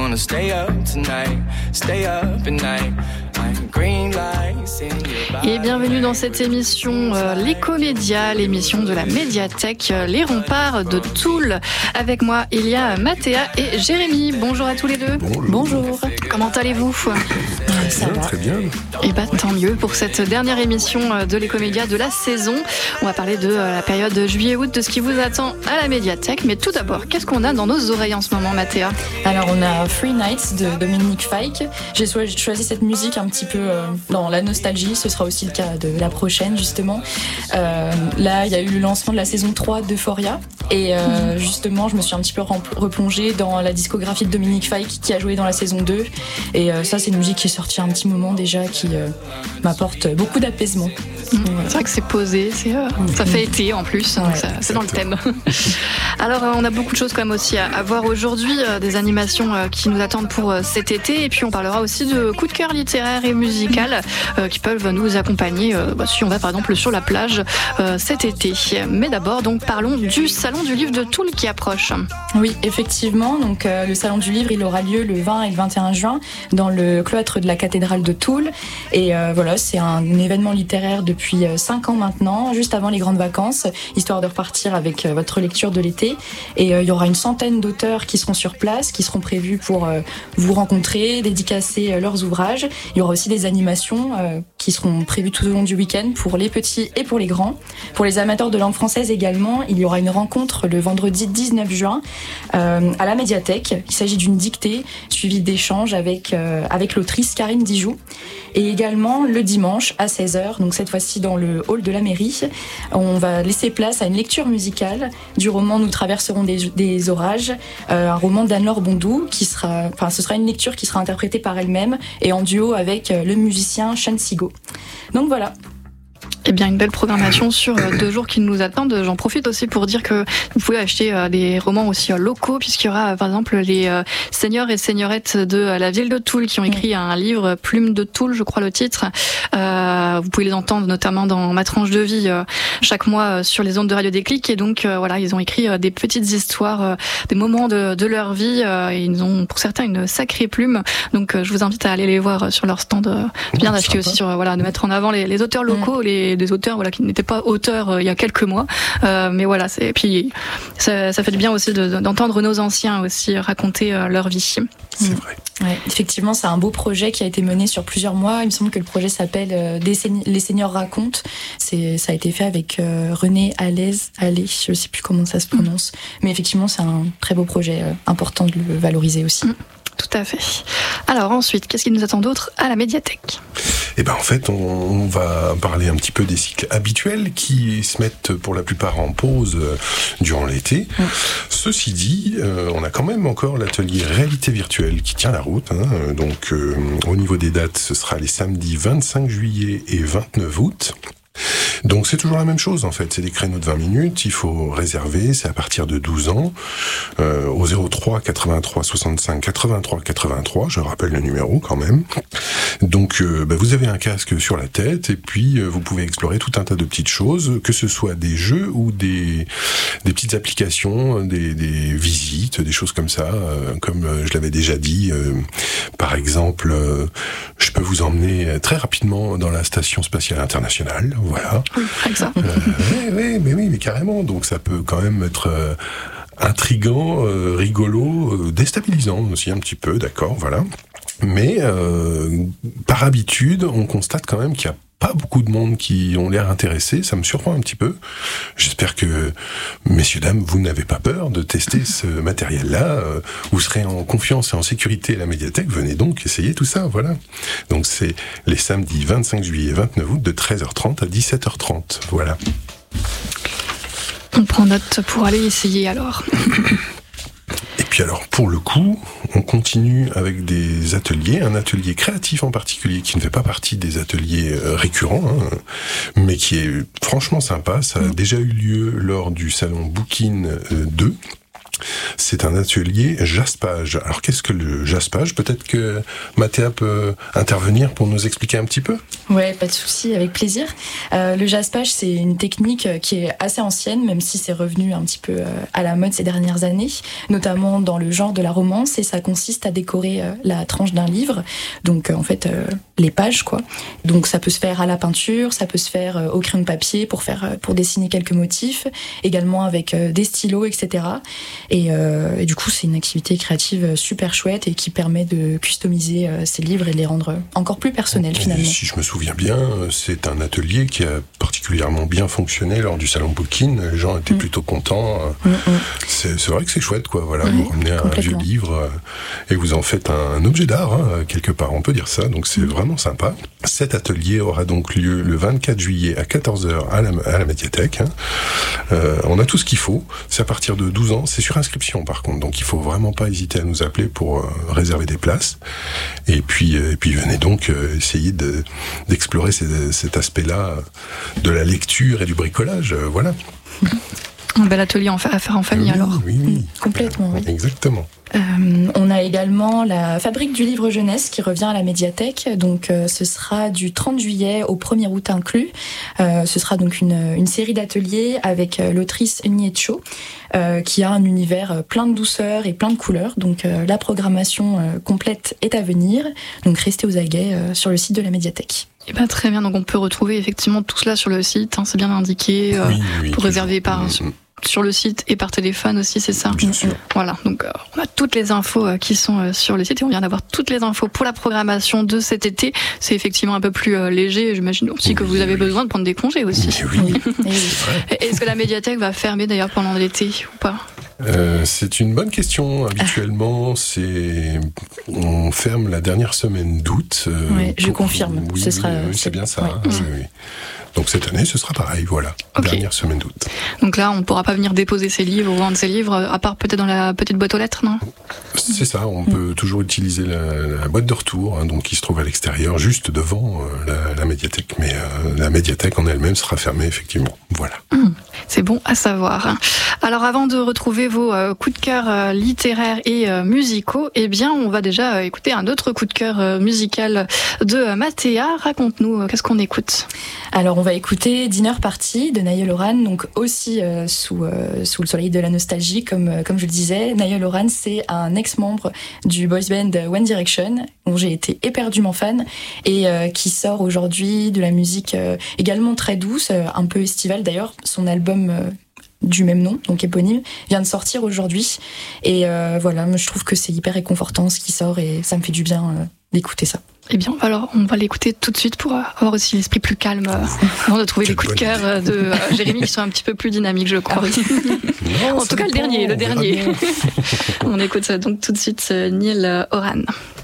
wanna stay up tonight, stay up at night. Et bienvenue dans cette émission Les Comédias, l'émission de la médiathèque Les Remparts de Toul. Avec moi, il y a Mathéa et Jérémy. Bonjour à tous les deux. Bonjour. Comment allez-vous ? Ça va. Très bien. Et tant mieux pour cette dernière émission de Les Comédias de la saison. On va parler de la période juillet-août, de ce qui vous attend à la médiathèque. Mais tout d'abord, qu'est-ce qu'on a dans nos oreilles en ce moment, Mathéa ? Alors on a Free Nights de Dominique Fike. J'ai choisi cette musique un petit peu dans la nostalgie, ce sera aussi le cas de la prochaine justement. Là il y a eu le lancement de la saison 3 d'Euphoria et justement je me suis un petit peu replongée dans la discographie de Dominique Fike qui a joué dans la saison 2 et ça c'est une musique qui est sortie il y a un petit moment déjà qui m'apporte beaucoup d'apaisement. C'est vrai que c'est posé, ça fait été en plus, donc c'est dans le thème. Alors on a beaucoup de choses quand même aussi à voir aujourd'hui, des animations qui nous attendent pour cet été et puis on parlera aussi de coups de cœur littéraires et musical qui peuvent nous accompagner si on va par exemple sur la plage cet été. Mais d'abord donc parlons du Salon du Livre de Toul qui approche. Oui, effectivement, donc le Salon du Livre il aura lieu le 20 et le 21 juin dans le cloître de la cathédrale de Toul et voilà, c'est un événement littéraire depuis 5 ans maintenant, juste avant les grandes vacances, histoire de repartir avec votre lecture de l'été. Et il y aura une centaine d'auteurs qui seront sur place, qui seront prévus pour vous rencontrer, dédicacer leurs ouvrages. Il y aura aussi des animations qui seront prévues tout au long du week-end pour les petits et pour les grands. Pour les amateurs de langue française également, il y aura une rencontre le vendredi 19 juin à la médiathèque. Il s'agit d'une dictée suivie d'échanges avec l'autrice Karine Dijoux. Et également le dimanche à 16h, donc cette fois-ci dans le hall de la mairie, on va laisser place à une lecture musicale du roman Nous traverserons des orages, un roman d'Anne-Laure Bondou ce sera une lecture qui sera interprétée par elle-même et en duo avec le musicien Sean Sigo. Donc voilà. Eh bien, une belle programmation sur 2 jours qui nous attendent. J'en profite aussi pour dire que vous pouvez acheter des romans aussi locaux, puisqu'il y aura par exemple les seigneurs et seigneurettes de la ville de Toul qui ont écrit un livre, Plume de Toul, je crois le titre. Vous pouvez les entendre notamment dans Ma tranche de vie chaque mois sur les ondes de Radio Déclic. Et donc voilà, ils ont écrit des petites histoires, des moments de leur vie. Et ils ont pour certains une sacrée plume. Donc je vous invite à aller les voir sur leur stand. Bien d'acheter aussi de mettre en avant les auteurs locaux, des auteurs qui n'étaient pas auteurs il y a quelques mois, mais voilà, puis ça fait du bien aussi d'entendre nos anciens aussi raconter leur vie. C'est vrai. Ouais, effectivement, c'est un beau projet qui a été mené sur plusieurs mois. Il me semble que le projet s'appelle Les Seigneurs racontent. Ça a été fait avec René Allais, je ne sais plus comment ça se prononce, mais effectivement, c'est un très beau projet, important de le valoriser aussi. Tout à fait. Alors ensuite, qu'est-ce qui nous attend d'autre à la médiathèque ? Et en fait, on va parler un petit peu des cycles habituels qui se mettent pour la plupart en pause durant l'été. Ceci dit, on a quand même encore l'atelier réalité virtuelle qui tient la route. Donc, au niveau des dates, ce sera les samedis 25 juillet et 29 août. Donc c'est toujours la même chose en fait, c'est des créneaux de 20 minutes, il faut réserver, c'est à partir de 12 ans, au 03 83 65 83 83, je rappelle le numéro quand même. Donc vous avez un casque sur la tête et puis vous pouvez explorer tout un tas de petites choses, que ce soit des jeux ou des petites applications, des visites, des choses comme ça, comme je l'avais déjà dit, par exemple, je peux vous emmener très rapidement dans la station spatiale internationale, voilà. Oui, comme ça. Mais carrément. Donc ça peut quand même être intriguant, rigolo, déstabilisant aussi un petit peu, d'accord, voilà. Mais par habitude, on constate quand même qu'il y a pas beaucoup de monde qui ont l'air intéressés, ça me surprend un petit peu. J'espère que, messieurs, dames, vous n'avez pas peur de tester ce matériel-là. Vous serez en confiance et en sécurité à la médiathèque. Venez donc essayer tout ça, voilà. Donc c'est les samedis 25 juillet et 29 août de 13h30 à 17h30, voilà. On prend note pour aller essayer alors. Et puis alors, pour le coup, on continue avec des ateliers, un atelier créatif en particulier qui ne fait pas partie des ateliers récurrents, mais qui est franchement sympa. Ça a déjà eu lieu lors du salon Bookin 2. C'est un atelier jaspage. Alors qu'est-ce que le jaspage ? Peut-être que Mathéa peut intervenir pour nous expliquer un petit peu ? Ouais, pas de souci, avec plaisir. Le jaspage, c'est une technique qui est assez ancienne, même si c'est revenu un petit peu à la mode ces dernières années, notamment dans le genre de la romance, et ça consiste à décorer la tranche d'un livre, donc en fait les pages quoi. Donc ça peut se faire à la peinture, ça peut se faire au crayon de papier pour dessiner quelques motifs, également avec des stylos, etc. Et du coup, c'est une activité créative super chouette et qui permet de customiser ces livres et de les rendre encore plus personnels finalement. Si je me souviens bien, c'est un atelier qui a particulièrement bien fonctionné lors du salon Bookin. Les gens étaient plutôt contents. C'est vrai que c'est chouette, quoi. Voilà, vous ramenez un vieux livre et vous en faites un objet d'art, quelque part, on peut dire ça. Donc c'est vraiment sympa. Cet atelier aura donc lieu le 24 juillet à 14h à la médiathèque. On a tout ce qu'il faut. C'est à partir de 12 ans. C'est sur inscription, par contre. Donc il faut vraiment pas hésiter à nous appeler pour réserver des places. Et puis venez donc essayer d'explorer cet aspect-là de la lecture et du bricolage. Voilà. Un bel atelier à faire en famille, alors. Oui. Complètement, oui. Exactement. On a également la Fabrique du livre jeunesse qui revient à la médiathèque. Donc ce sera du 30 juillet au 1er août inclus. Ce sera donc une série d'ateliers avec l'autrice Nietzsche qui a un univers plein de douceur et plein de couleurs. Donc la programmation complète est à venir. Donc restez aux aguets sur le site de la médiathèque. Eh ben, très bien, donc on peut retrouver effectivement tout cela sur le site, c'est bien indiqué, pour réserver sur le site et par téléphone aussi, c'est ça ? Bien sûr. Voilà, donc on a toutes les infos qui sont sur le site et on vient d'avoir toutes les infos pour la programmation de cet été. C'est effectivement un peu plus léger, j'imagine aussi que vous avez besoin de prendre des congés aussi. Oui. Est-ce que la médiathèque va fermer d'ailleurs pendant l'été ou pas ? C'est une bonne question. Habituellement, on ferme la dernière semaine d'août. Je confirme. Oui, c'est bien ça. Oui. Oui. Donc cette année, ce sera pareil, voilà. Okay. Dernière semaine d'août. Donc là, on ne pourra pas venir déposer ses livres ou vendre ses livres, à part peut-être dans la petite boîte aux lettres, non ? C'est ça, on peut toujours utiliser la boîte de retour, donc qui se trouve à l'extérieur, juste devant la médiathèque. Mais la médiathèque en elle-même sera fermée, effectivement. Voilà. C'est bon à savoir. Alors avant de retrouver vos coups de cœur littéraires et musicaux, eh bien on va déjà écouter un autre coup de cœur musical de Mathéa. Raconte-nous, qu'est-ce qu'on écoute ? Alors on va écouter Dinner Party de Niall Horan, donc aussi sous le soleil de la nostalgie, comme je le disais. Niall Horan, c'est un ex-membre du boys band One Direction, dont j'ai été éperdument fan, et qui sort aujourd'hui de la musique également très douce, un peu estivale d'ailleurs. Son album du même nom, donc éponyme, vient de sortir aujourd'hui. Et voilà, je trouve que c'est hyper réconfortant ce qui sort et ça me fait du bien d'écouter ça. Eh bien, alors, on va l'écouter tout de suite pour avoir aussi l'esprit plus calme avant de trouver les coups de cœur de Jérémy qui sont un petit peu plus dynamiques, je crois. Non, en tout cas, le dernier. On écoute donc tout de suite Niall Horan.